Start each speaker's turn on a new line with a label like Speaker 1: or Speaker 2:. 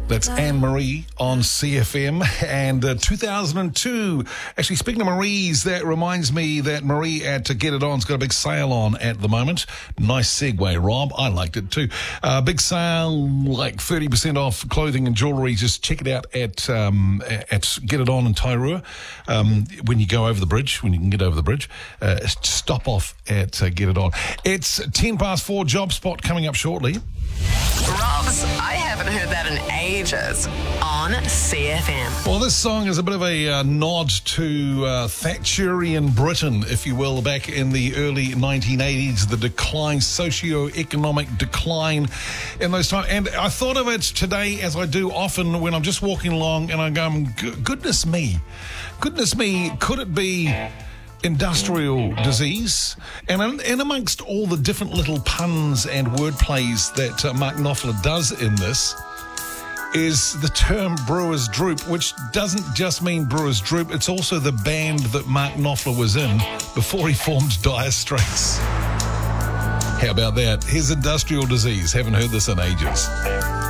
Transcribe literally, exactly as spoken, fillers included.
Speaker 1: That's Anne-Marie on C F M. And uh, two thousand two, actually, speaking of Marie's, that reminds me that Marie at uh, Get It On's got a big sale on at the moment. Nice segue, Rob. I liked it too. Uh, big sale, like thirty percent off clothing and jewellery. Just check it out at um, at Get It On in Tairua. Um, when you go over the bridge, when you can get over the bridge, uh, stop off at uh, Get It On. It's ten past four, Job Spot coming up shortly.
Speaker 2: Robs, I haven't heard that in ages on C F M.
Speaker 1: Well, this song is a bit of a uh, nod to uh, Thatcherian Britain, if you will, back in the early nineteen eighties, the decline, socio-economic decline in those times. And I thought of it today, as I do often when I'm just walking along and I'm going, goodness me, goodness me, could it be industrial disease? And in, in amongst all the different little puns and wordplays that uh, Mark Knopfler does in this is the term Brewers Droop, which doesn't just mean Brewers Droop, it's also the band that Mark Knopfler was in before he formed Dire Straits. How about that? Here's industrial disease. Haven't heard this in ages.